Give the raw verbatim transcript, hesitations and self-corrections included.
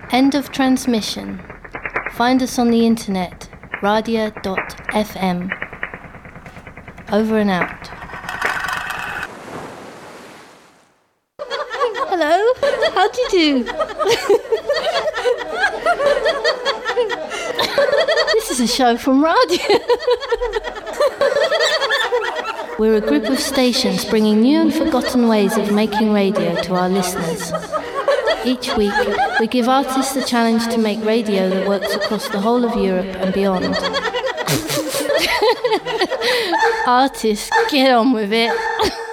End of transmission. Find us on the internet, radia dot f m. Over and out. Hello, how do you do? This is a show from Radia. We're a group of stations bringing new and forgotten ways of making radio to our listeners. Each week, we give artists the challenge to make radio that works across the whole of Europe and beyond. Artists, get on with it.